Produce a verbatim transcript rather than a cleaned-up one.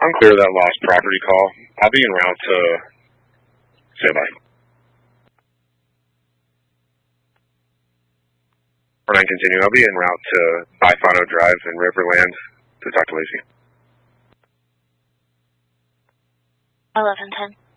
I'm clear of that lost property call. I'll be en route to say bye. four nine continue. I'll be en route to Bifano Drive in Riverland to talk to Lacey. eleven ten.